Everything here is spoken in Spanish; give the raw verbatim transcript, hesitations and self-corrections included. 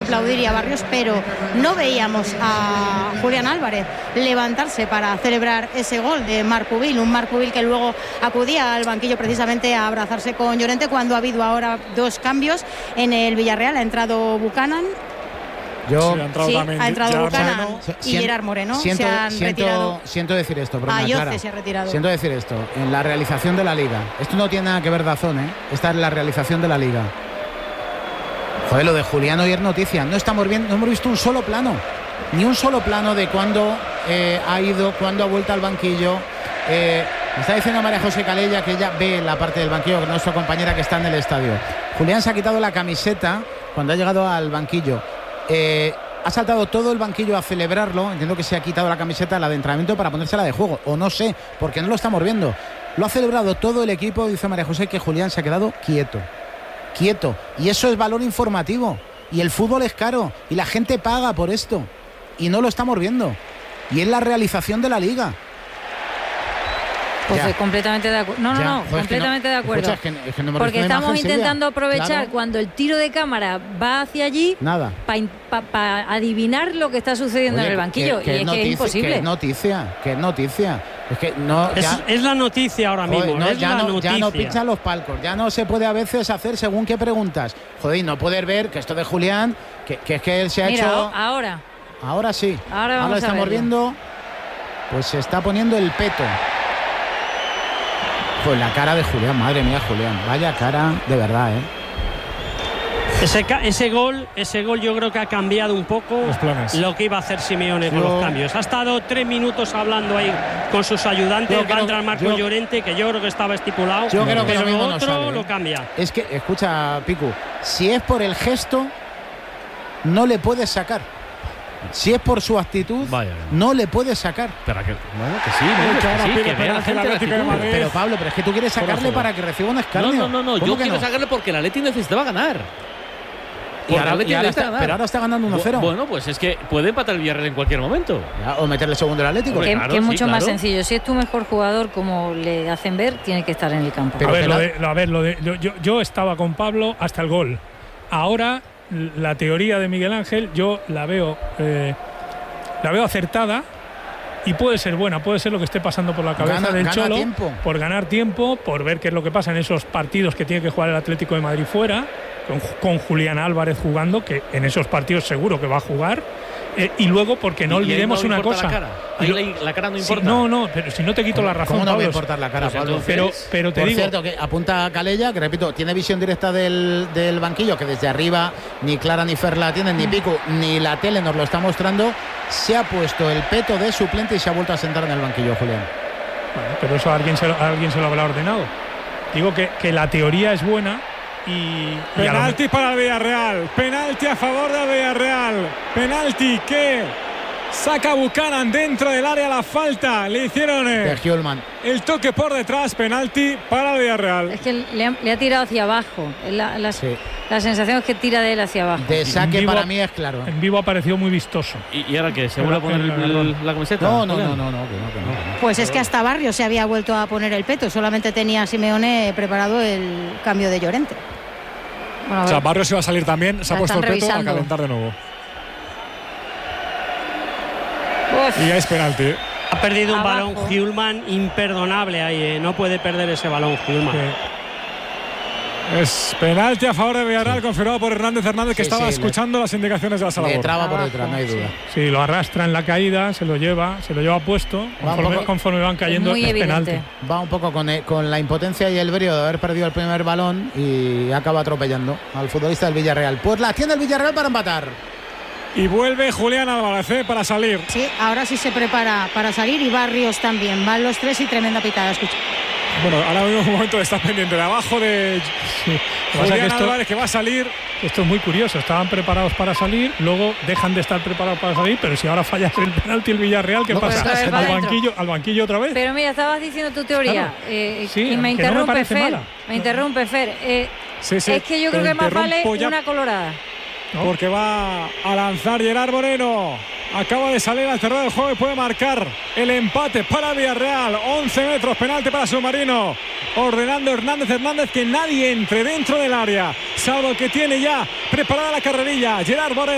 aplaudir y a Barrios, pero no veíamos a Julián Álvarez levantarse para celebrar ese gol de Marc Pubil, un Marc Pubil que luego acudía al banquillo precisamente a abrazarse con Llorente, cuando ha habido ahora dos cambios en el Villarreal. Ha entrado Buchanan. Yo, sí, ha entrado, sí, también, ha entrado Buchanan y siento, Gerard Moreno. Siento, se han siento, retirado. Siento decir esto, broma, Ayoce Clara. se ha retirado. Siento decir esto. En la realización de la Liga, esto no tiene nada que ver Dazón, ¿eh? Esta es la realización de la Liga. Joder, lo de Julián hoy es noticia. No estamos viendo, no hemos visto un solo plano. Ni un solo plano de cuándo eh, ha ido, cuándo ha vuelto al banquillo. Eh, me está diciendo María José Calella que ella ve la parte del banquillo, que no es su compañera que está en el estadio. Julián se ha quitado la camiseta cuando ha llegado al banquillo. Eh, ha saltado todo el banquillo a celebrarlo. Entiendo que se ha quitado la camiseta, la de entrenamiento, para ponérsela de juego. O no sé, porque no lo estamos viendo. Lo ha celebrado todo el equipo. Dice María José que Julián se ha quedado quieto. Quieto. Y eso es valor informativo. Y el fútbol es caro. Y la gente paga por esto. Y no lo estamos viendo. Y es la realización de la Liga. Pues completamente de acuerdo. No, no, no, pues completamente no, de acuerdo. Escucha, es que, es que no me Porque estamos imagen, intentando Silvia. aprovechar Claro. cuando el tiro de cámara va hacia allí Nada. para pa, pa adivinar lo que está sucediendo Oye, en el banquillo. que, que y es noticia, que es imposible. Que es noticia, que es noticia. Es que no. Es, ya, es la noticia ahora mismo. joder, no, es ya, la no, noticia. ya no pinchan los palcos. Ya no se puede a veces hacer según qué preguntas. Joder, y no poder ver que esto de Julián, que, que es que él se ha Mira, hecho. ahora. Ahora sí. Ahora vamos ahora a estamos verlo. viendo. Pues se está poniendo el peto. Pues la cara de Julián, madre mía, Julián. Vaya cara, de verdad, ¿eh? Ese, ese gol, ese gol yo creo que ha cambiado un poco los planes. Lo que iba a hacer Simeone yo, con los cambios. Ha estado tres minutos hablando ahí con sus ayudantes. Va a entrar Marco Llorente, que yo creo que estaba estipulado. Yo creo que pero lo mismo otro no sale, ¿eh? lo cambia. Es que, escucha, Picu, si es por el gesto, no le puedes sacar. Si es por su actitud, Vaya. no le puedes sacar. Pero que, bueno, que sí, no, que, sí, que vea la gente la actitud. Pero Pablo, pero es que tú quieres sacarle para que reciba un escarnio. No, no, no, no. yo quiero no? sacarle porque el Atleti necesitaba ganar. Y ahora, y ahora está, ganar. Pero ahora está ganando uno cero. Bueno, pues es que puede empatar el Villarreal en cualquier momento. Ya, o meterle segundo al Atlético. Que, claro, que es sí, mucho claro. más sencillo. Si es tu mejor jugador, como le hacen ver, tiene que estar en el campo. Pero a ver, lo de, lo, a ver lo de, lo, yo, yo estaba con Pablo hasta el gol. Ahora, la teoría de Miguel Ángel, yo la veo... Eh, La veo acertada y puede ser buena, puede ser lo que esté pasando por la cabeza gana, del gana Cholo, tiempo. por ganar tiempo, por ver qué es lo que pasa en esos partidos que tiene que jugar el Atlético de Madrid fuera, con, con Julián Álvarez jugando, que en esos partidos seguro que va a jugar, eh, y luego porque no y olvidemos no una cosa. La cara. Ahí lo, la, la cara no importa. Sí, no, no, pero si no te quito la razón, ¿Cómo no Pablo, va a importar la cara, pues Pablo? Pero, pero te Por digo, cierto, que apunta a Calella, que repito, tiene visión directa del, del banquillo, que desde arriba ni Clara ni Fer la tienen, ni Pico, ni la tele nos lo está mostrando. Se ha puesto el peto de suplente y se ha vuelto a sentar en el banquillo, Julián. Bueno, pero eso a alguien se, a alguien se lo habrá ordenado. Digo que, que la teoría es buena y... Penalti y para el Villarreal. Penalti a favor del Villarreal. Penalti que saca Buchanan dentro del área, la falta. Le hicieron eh, de Hjulman. El toque por detrás. Penalti para el Villarreal. Es que le ha, le ha tirado hacia abajo. La, la, sí. la sensación es que tira de él hacia abajo. De saque vivo, para mí es claro. En vivo ha parecido muy vistoso. ¿Y, y ahora qué? ¿Se vuelve a poner el, el, la camiseta? No, no, no, no, no, que no, que no, que no. Pues es que hasta Barrios se había vuelto a poner el peto. Solamente tenía Simeone preparado el cambio de Llorente. Bueno, o sea, Barrios iba a salir también. Se ha puesto el peto revisando. A calentar de nuevo. Uf. Y ya es penalti. Ha perdido un Abajo. balón Hjulman imperdonable ahí, ¿eh? No puede perder ese balón Hjulman. Sí. Es penalti a favor de Villarreal, confirmado por Hernández Hernández, que sí, estaba sí, escuchando le, las indicaciones de la sala. Le traba por detrás, no hay duda. Sí. sí, lo arrastra en la caída, se lo lleva, se lo lleva puesto. Conforme, poco, conforme van cayendo, es, es penalti. Va un poco con, con la impotencia y el brío de haber perdido el primer balón y acaba atropellando al futbolista del Villarreal. Pues la tiene el Villarreal para empatar. Y vuelve Julián Álvarez ¿eh? para salir. Sí, ahora sí se prepara para salir y Barrios también. Van los tres y tremenda pitada, escucha. Bueno, ahora mismo un momento está pendiente de abajo de sí. Julián que esto, Álvarez, que va a salir. Esto es muy curioso, estaban preparados para salir, luego dejan de estar preparados para salir, pero si ahora fallas el penalti el Villarreal, ¿qué no, pasa? ¿Al banquillo, ¿Al banquillo otra vez? Pero mira, estabas diciendo tu teoría claro. eh, sí, y me interrumpe no me Fer, mala. me interrumpe Fer. Eh, sí, sí, es que yo creo que más vale ya, una colorada. ¿no? Porque va a lanzar Gerard Moreno. Acaba de salir al terreno del juego y puede marcar el empate para Villarreal. once metros, penalti para Submarino. Ordenando Hernández Hernández que nadie entre dentro del área, salvo que tiene ya preparada la carrerilla. Gerard Moreno.